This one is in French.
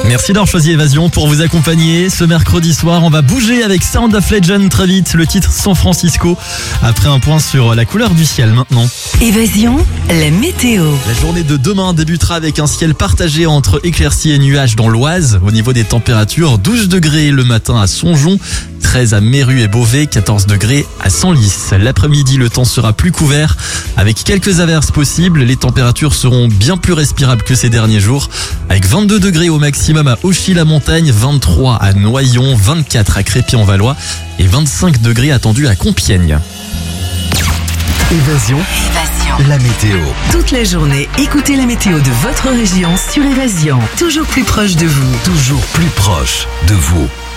Merci d'avoir choisi Évasion pour vous accompagner. Ce mercredi soir, on va bouger avec Sound of Legend très vite, le titre San Francisco. Après un point sur la couleur du ciel maintenant. Évasion, la météo. La journée de demain débutera avec un ciel partagé entre éclaircies et nuages dans l'Oise. Au niveau des températures, 12 degrés le matin à Songeon, 13 à Méru et Beauvais, 14 degrés à Senlis. L'après-midi, le temps sera plus couvert avec quelques averses possibles. Les températures seront bien plus respirables que ces derniers jours avec 22 degrés au maximum à Auchy-la-Montagne, 23 à Noyon, 24 à Crépy-en-Valois et 25 degrés attendus à Compiègne. Évasion, la météo. Toute la journée, écoutez la météo de votre région sur Évasion. Toujours plus proche de vous. Toujours plus proche de vous.